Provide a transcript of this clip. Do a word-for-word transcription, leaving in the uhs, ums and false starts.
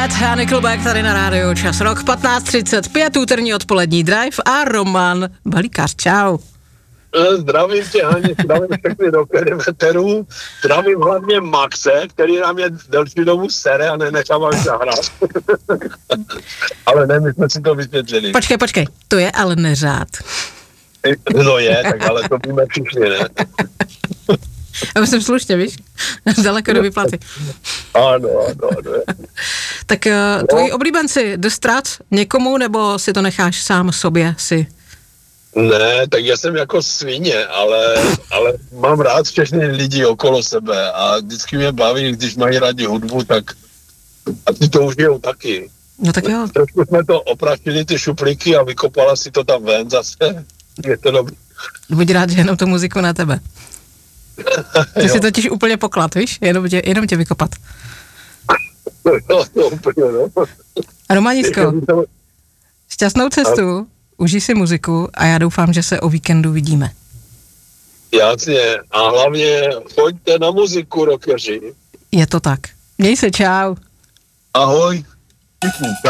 Dead a Nickelback tady na rádiu Čas. Rok patnáct třicet pět, úterní odpolední drive a Roman Balíkař. Čau. Zdravím tě, Hani, zdravím všechny do perimeterů, zdravím hlavně Maxe, který nám je delší dobu sere a nenechává už zahrát. Ale ne, my jsme si to vysvětlili. Počkej, počkej, to je ale neřád. No je, tak ale to víme všichni, ne? Já myslím slušně, víš? Daleko do výplaty. Ano, ano, ano. Tak uh, tvoji oblíbenci, jdeš strát někomu, nebo si to necháš sám sobě si? Ne, tak já jsem jako svině, ale, ale mám rád všechny lidi okolo sebe a vždycky mě baví, když mají rádi hudbu, tak a ty to užijou taky. No tak jo. Trošku jsme to opraštili ty šuplíky a vykopala si to tam ven zase. Je to dobrý. Buď rád, že jenom tu muziku na tebe. Ty si totiž úplně poklad, víš? Jenom tě, jenom tě vykopat. No, to úplně, no. Romanisko, šťastnou cestu, užij si muziku a já doufám, že se o víkendu vidíme. Jasně. A hlavně choďte na muziku, rockeři. Je to tak. Měj se, čau. Ahoj.